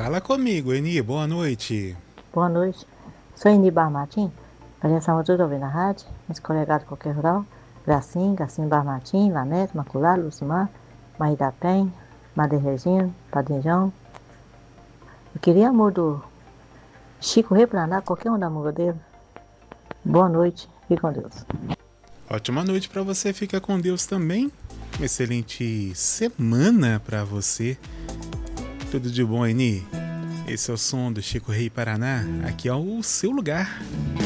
Fala comigo, Eni, boa noite. Boa noite. Sou Inibar Martim. Presença tudo ouvindo na rádio. Nos colegados de qualquer rural. Gracinho Bar Martim, Lanete, Maculado, Lucimar, Maída Pen, Madre Regina, Padrinho João. Eu queria amor do Chico Rei pra andar, qualquer um da música dele. Boa noite, fique com Deus. Ótima noite pra você, fica com Deus também. Uma excelente semana pra você. Tudo de bom, Eni? Esse é o som do Chico Rei Paraná. Aqui é o seu lugar.